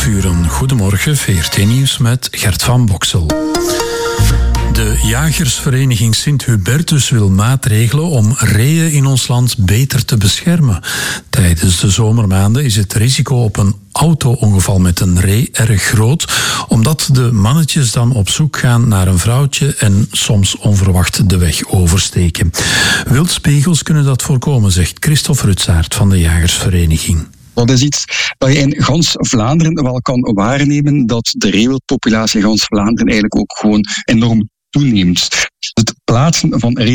11:00. Goedemorgen, VRT Nieuws met Gert van Boksel. De Jagersvereniging Sint-Hubertus wil maatregelen om reeën in ons land beter te beschermen. Tijdens de zomermaanden is het risico op een auto-ongeval met een ree erg groot, omdat de mannetjes dan op zoek gaan naar een vrouwtje en soms onverwacht de weg oversteken. Wildspiegels kunnen dat voorkomen, zegt Christophe Rutsaert van de Jagersvereniging. Dat is iets dat je in gans Vlaanderen wel kan waarnemen, dat de reewildpopulatie in gans Vlaanderen eigenlijk ook gewoon enorm toeneemt. Het plaatsen van